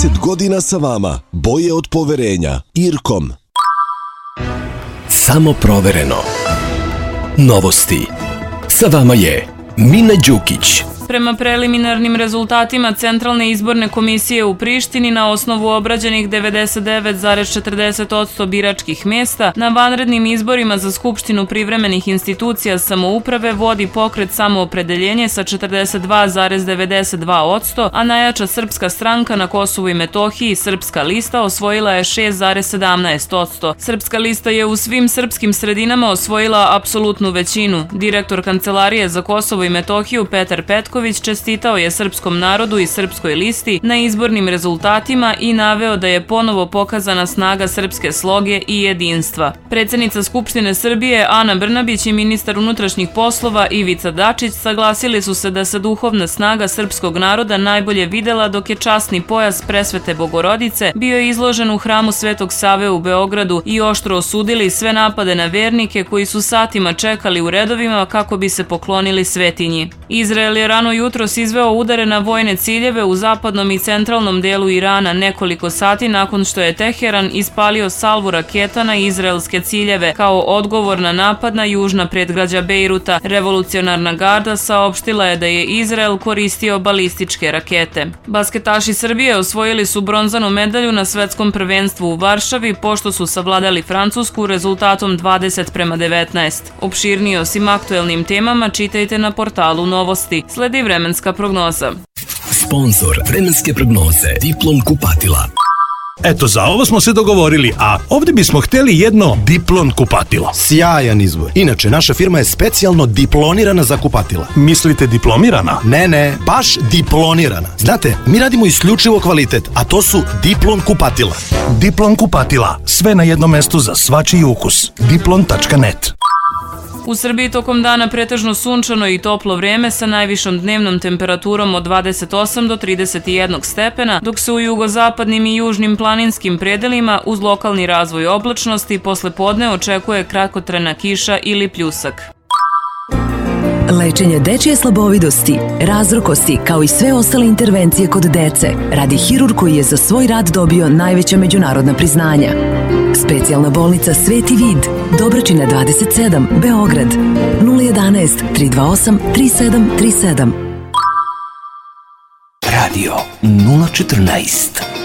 30 godina sa vama. Boje od poverenja. Irkom. Samo provereno. Novosti. Sa vama je Mina Đukić. Prema preliminarnim rezultatima Centralne izborne komisije u Prištini, na osnovu obrađenih 99,40% biračkih mesta, na vanrednim izborima za Skupštinu privremenih institucija samouprave vodi pokret Samoopredeljenje sa 42,92%, a najjača srpska stranka na Kosovu i Metohiji, Srpska lista, osvojila je 6,17%. Srpska lista je u svim srpskim sredinama osvojila apsolutnu većinu. Direktor Kancelarije za Kosovo i Metohiju Petar Petković čestitao je srpskom narodu i Srpskoj listi na izbornim rezultatima i naveo da je ponovo pokazana snaga srpske sloge i jedinstva. Predsednica Skupštine Srbije Ana Brnabić i ministar unutrašnjih poslova Ivica Dačić saglasili su se da se duhovna snaga srpskog naroda najbolje videla dok je časni pojas Presvete Bogorodice bio izložen u hramu Svetog Save u Beogradu i oštro osudili sve napade na vernike koji su satima čekali u redovima kako bi se poklonili svetinji. Izrael je rano jutros izveo udare na vojne ciljeve u zapadnom i centralnom delu Irana nekoliko sati nakon što je Teheran ispalio salvu raketa na izraelske ciljeve kao odgovor na napad na južna predgrađa Bejruta. Revolucionarna garda saopštila je da je Izrael koristio balističke rakete. Basketaši Srbije osvojili su bronzanu medalju na svetskom prvenstvu u Varšavi pošto su savladali Francusku rezultatom 20:19. Opširnije o svim aktuelnim temama čitajte na portalu Novosti. Sledi vremenska prognoza. Sponzor vremenske prognoze Diplom kupatila. Eto, za ovo smo se dogovorili, a ovdje bismo hteli jedno Diplon kupatilo. Sjajan izbor. Inače, naša firma je specijalno diplonirana za kupatila. Mislite diplomirana? Ne, baš diplonirana. Znate, mi radimo isključivo kvalitet, a to su Diplon kupatila. Diplon kupatila, sve na jednom mestu za svačiji ukus. Diplon.net. U Srbiji tokom dana pretežno sunčano i toplo vreme sa najvišom dnevnom temperaturom od 28 do 31 stepena, dok se u jugozapadnim i južnim planinskim predelima uz lokalni razvoj oblačnosti posle podne očekuje kratkotrajna kiša ili pljusak. Lečenje dečije slabovidosti, razrokosti kao i sve ostale intervencije kod dece radi hirurg koji je za svoj rad dobio najveća međunarodna priznanja. Specijalna bolnica Sveti Vid, Dobračina 27, Beograd, 011 328 3737. Radio 014.